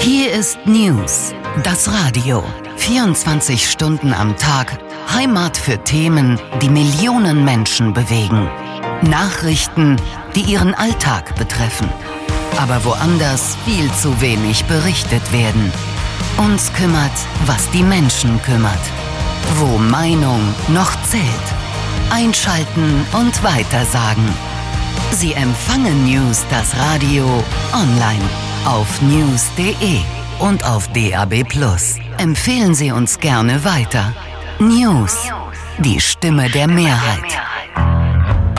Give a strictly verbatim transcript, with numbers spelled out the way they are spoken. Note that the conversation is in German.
Hier ist News, das Radio. vierundzwanzig Stunden am Tag, Heimat für Themen, die Millionen Menschen bewegen. Nachrichten, die ihren Alltag betreffen. Aber woanders viel zu wenig berichtet werden. Uns kümmert, was die Menschen kümmert. Wo Meinung noch zählt. Einschalten und weitersagen. Sie empfangen News, das Radio, online auf news punkt de und auf D A B plus. Empfehlen Sie uns gerne weiter. News, die Stimme der Mehrheit.